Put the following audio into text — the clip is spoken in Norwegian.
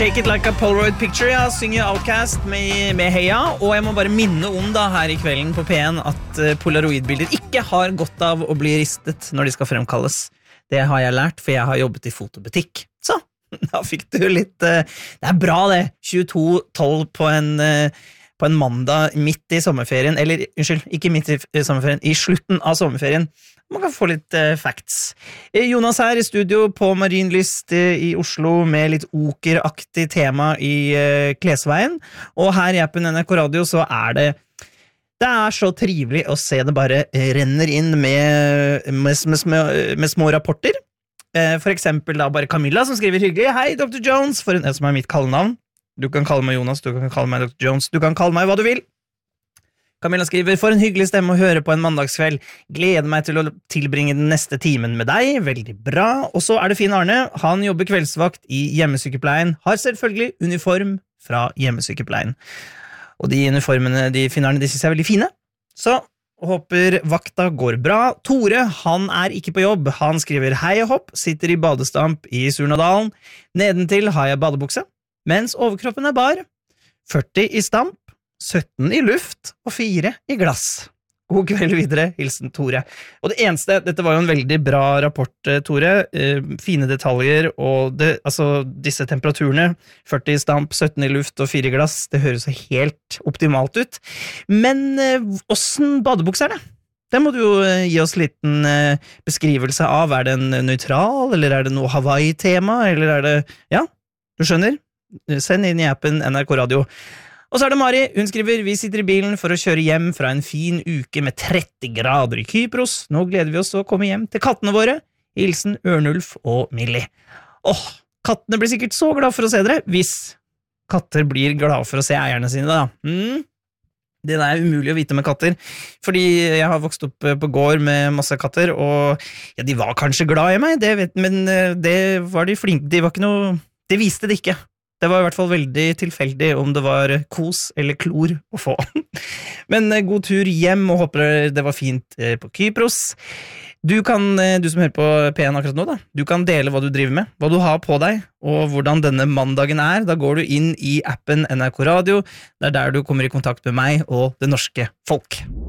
Shake It Like a Polaroid Picture, ja, synger Outcast med Heia, og jeg må bare minne om da her i kvelden på P1 at polaroidbilder ikke har godt av å bli ristet når de skal fremkalles. Det har jeg lært, for jeg har jobbet i fotobutikk. Så, da fikk du litt... det bra det, 22:12 på en mandag midt i sommerferien, eller, unnskyld, ikke midt i sommerferien, i slutten av sommerferien. Man kan få litt facts. Jonas her i studio på Marienlyst i Oslo med litt okeraktig tema i Klesveien. Og her i appen NRK Radio så det så trivelig å se det bare renner inn med små rapporter. For eksempel da bare Camilla som skriver hyggelig. Hei, Dr. Jones, for som mitt kallenavn. Du kan kalle meg Jonas, du kan kalle meg Dr. Jones, du kan kalle meg hva du vil. Camilla skriver, for en hyggelig stemme å høre på en mandagskveld. Gleder meg til å tilbringe den neste timen med deg. Veldig bra. Og så det Finn Arne. Han jobber kveldsvakt i hjemmesykepleien. Har selvfølgelig uniform fra hjemmesykepleien. Og de uniformene, de Finn Arne, de synes jeg veldig fine. Så håper vakta går bra. Tore, han ikke på jobb. Han skriver, hei og hopp, sitter i badestamp i Surnadalen. Nedentil har jeg badebukse, mens overkroppen bar. 40 i stamp. 17 i luft og 4 i glass. God kveld videre, hilsen Tore. Og det eneste, dette var jo en veldig bra rapport, Tore. Fine detaljer, og disse temperaturene, 40 i stamp, 17 i luft og 4 i glass, det høres så helt optimalt ut. Men hvordan badebukse det? Det må du jo gi oss en liten beskrivelse av. Det en nøytral, eller det noe Hawaii-tema, eller det, ja, du skjønner? Send inn i appen NRK Radio. Og så det Mari, hun skriver, vi sitter i bilen for å kjøre hjem fra en fin uke med 30 grader i Kypros. Nå gleder vi oss å komme hjem til kattene våre. Hilsen Ørnulf og Millie. Kattene blir sikkert så glad for å se dere, hvis katter blir glad for å se eierne sine da. Det umulig å vite med katter, fordi jeg har vokst opp på gård med masse katter, og ja, de var kanskje glad i meg, men det var de flinke, de var ikke noe, det viste det ikke. Det var i hvert fall veldig tilfeldig om det var kos eller klor å få. Men god tur hjem, og håper det var fint på Kypros. Du som hører på P1 akkurat nå, du kan dele hva du driver med, hva du har på deg, og hvordan denne mandagen Da går du inn i appen NRK Radio. Det der du kommer i kontakt med meg og det norske folk.